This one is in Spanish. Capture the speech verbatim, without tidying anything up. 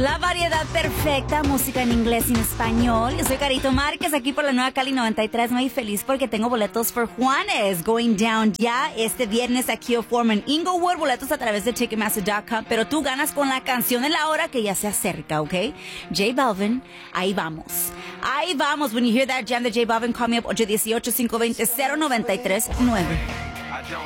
La variedad perfecta, música en inglés y en español. Yo soy Carito Márquez, aquí por la Nueva Cali noventa y tres. Muy feliz porque tengo boletos for Juanes going down ya este viernes aquí a Forum en Inglewood. Boletos a través de Ticketmaster punto com. Pero tú ganas con la canción de la hora que ya se acerca, ¿ok? J Balvin, ahí vamos. Ahí vamos. When you hear that jam de J Balvin, call me up ocho uno ocho, cinco dos cero, nueve tres nueve.